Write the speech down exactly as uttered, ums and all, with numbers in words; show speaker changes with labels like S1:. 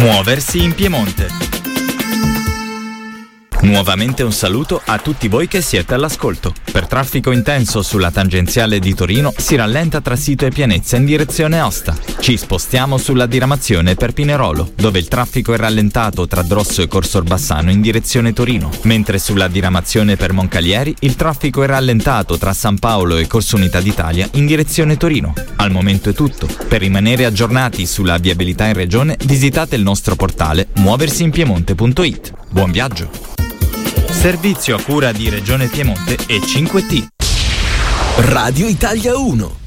S1: Muoversi in Piemonte. Nuovamente un saluto a tutti voi che siete all'ascolto. Per traffico intenso sulla tangenziale di Torino si rallenta tra Sito e Pianezza in direzione Osta. Ci spostiamo sulla diramazione per Pinerolo, dove il traffico è rallentato tra Drosso e Corso Orbassano in direzione Torino, mentre sulla diramazione per Moncalieri il traffico è rallentato tra San Paolo e Corso Unità d'Italia in direzione Torino. Al momento è tutto. Per rimanere aggiornati sulla viabilità in regione visitate il nostro portale muoversiinpiemonte punto it. Buon viaggio! Servizio a cura di Regione Piemonte e cinque T.
S2: Radio Italia uno.